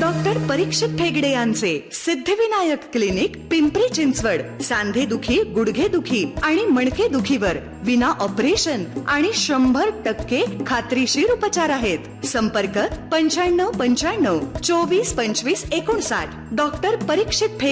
Doctor परीक्षित ठेगडे यांचे Siddhivinayak clinic, Pimpri Chinchwad. सांधे दुखी, गुडघे दुखी आणि मणके दुखीवर विना ऑपरेशन आणि 100% खात्रीशीर उपचार आहेत. संपर्क 95 95 24 25 59. डॉक्टर परीक्षित